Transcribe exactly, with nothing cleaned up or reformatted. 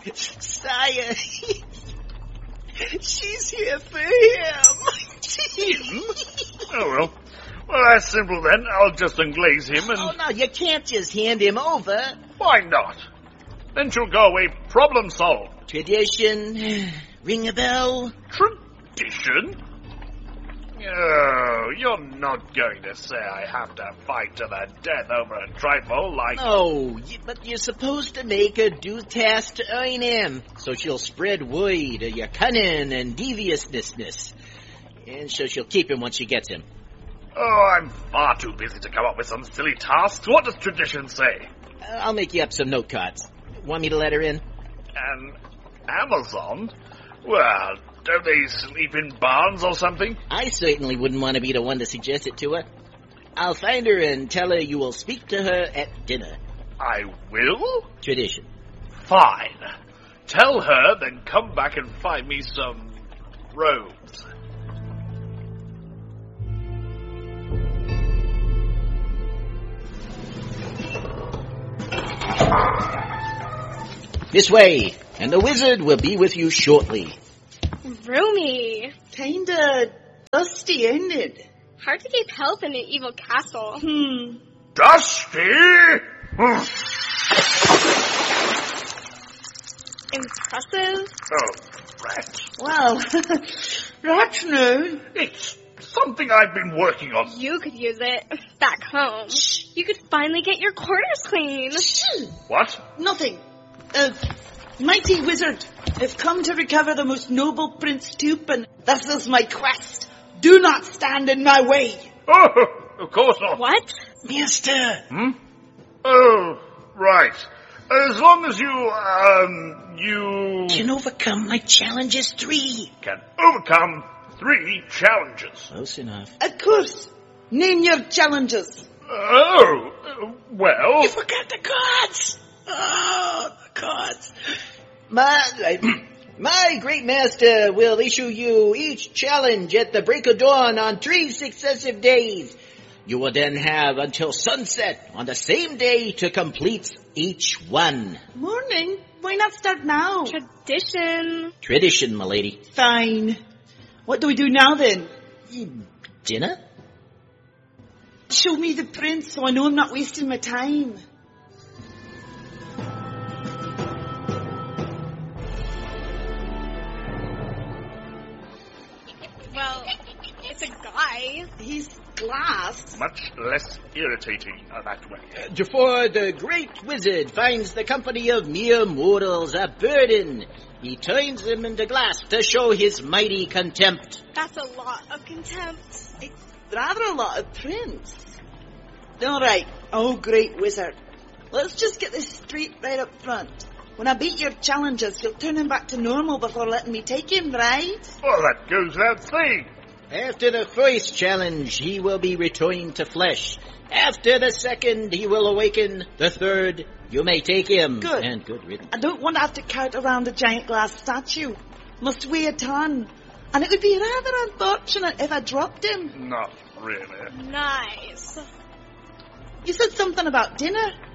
Sire, she's here for him. Him? Oh, well. Well, that's simple then. I'll just unglaze him and... Oh, no, you can't just hand him over. Why not? Then she'll go away problem solved. Tradition. Ring a bell. Tradition? Oh, you're not going to say I have to fight to the death over a trifle like... No, but you're supposed to make her do tasks to earn him, so she'll spread word of your cunning and deviousness. And so she'll keep him once she gets him. Oh, I'm far too busy to come up with some silly tasks. What does tradition say? Uh, I'll make you up some note cards. Want me to let her in? An Amazon? Well, don't they sleep in barns or something? I certainly wouldn't want to be the one to suggest it to her. I'll find her and tell her you will speak to her at dinner. I will? Tradition. Fine. Tell her, then come back and find me some robes. This way, and the wizard will be with you shortly. Roomy. Kinda dusty, ain't it? Hard to keep health in an evil castle. Hmm. Dusty? Impressive. Oh, rat. Well, rat no. It's something I've been working on. You could use it back home. Shh. You could finally get your quarters clean. Shh. What? Nothing. Uh, mighty wizard, I've come to recover the most noble Prince Tupin. This is my quest. Do not stand in my way. Oh, of course not. What? Mister! Hmm? Oh, right. As long as you, um, you... Can overcome my challenges three. Can overcome three challenges. Close enough. Of course. Name your challenges. Oh, uh, well... You forgot the cards! Oh, the cards. My, my great master will issue you each challenge at the break of dawn on three successive days. You will then have until sunset on the same day to complete each one. Morning. Why not start now? Tradition. Tradition, my lady. Fine. What do we do now then? Dinner? Show me the prince so I know I'm not wasting my time. Well, it's a guy. He's glass. Much less irritating uh, that way. Before the great wizard finds the company of mere mortals a burden, he turns them into glass to show his mighty contempt. That's a lot of contempt. It's rather a lot of prince. All right. Oh, great wizard. Let's just get this straight right up front. When I beat your challenges, you'll turn him back to normal before letting me take him, right? Well, that goes without saying. After the first challenge, he will be returned to flesh. After the second, he will awaken. The third, you may take him. Good. And good riddance. I don't want to have to cart around a giant glass statue. Must weigh a ton. And it would be rather unfortunate if I dropped him. Not really. Nice. You said something about dinner.